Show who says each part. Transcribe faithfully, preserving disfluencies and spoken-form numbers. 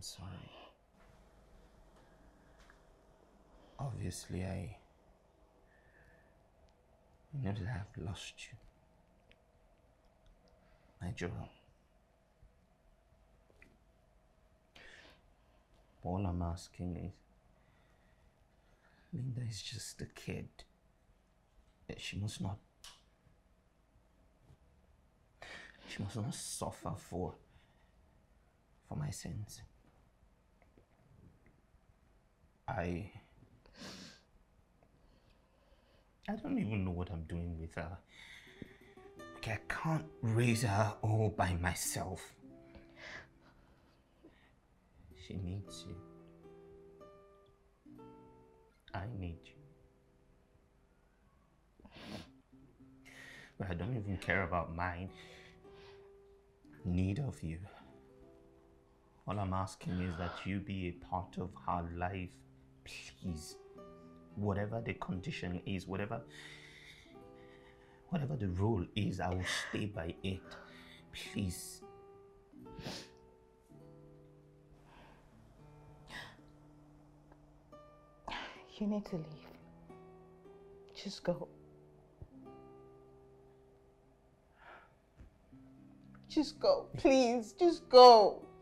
Speaker 1: sorry. Obviously, I know that I've lost you. Najora. All I'm asking is, Linda is just a kid. She must not, she must not suffer for, for my sins. I, I don't even know what I'm doing with her. Okay, I can't raise her all by myself. She needs you. I need you. But I don't even care about my need of you. All I'm asking is that you be a part of her life, please. Whatever the condition is, whatever, whatever the rule is, I will stay by it. Please.
Speaker 2: You need to leave. Just go. Just go, please. Just go.